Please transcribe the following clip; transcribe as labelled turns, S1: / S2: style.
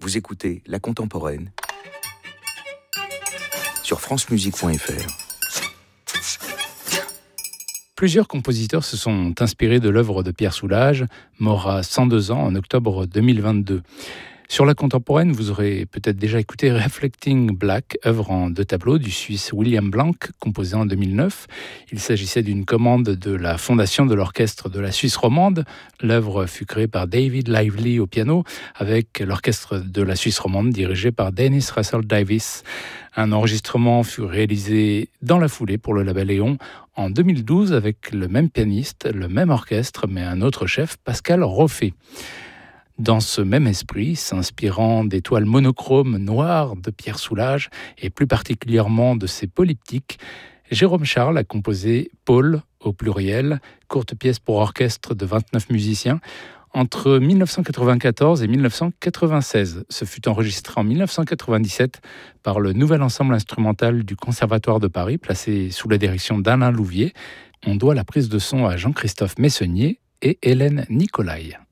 S1: Vous écoutez La Contemporaine sur francemusique.fr.
S2: Plusieurs compositeurs se sont inspirés de l'œuvre de Pierre Soulages, mort à 102 ans en octobre 2022. Sur La Contemporaine, vous aurez peut-être déjà écouté Reflecting Black, œuvre en 2 tableaux du Suisse William Blanc, composé en 2009. Il s'agissait d'une commande de la fondation de l'orchestre de la Suisse romande. L'œuvre fut créée par David Lively au piano, avec l'orchestre de la Suisse romande dirigé par Dennis Russell Davies. Un enregistrement fut réalisé dans la foulée pour le label Éon en 2012 avec le même pianiste, le même orchestre, mais un autre chef, Pascal Roffet. Dans ce même esprit, s'inspirant des toiles monochromes noires de Pierre Soulages et plus particulièrement de ses polyptyques, Jérôme Charles a composé Paul au pluriel, courte pièce pour orchestre de 29 musiciens, entre 1994 et 1996. Ce fut enregistré en 1997 par le nouvel ensemble instrumental du Conservatoire de Paris, placé sous la direction d'Alain Louvier. On doit la prise de son à Jean-Christophe Messonnier et Hélène Nicolai.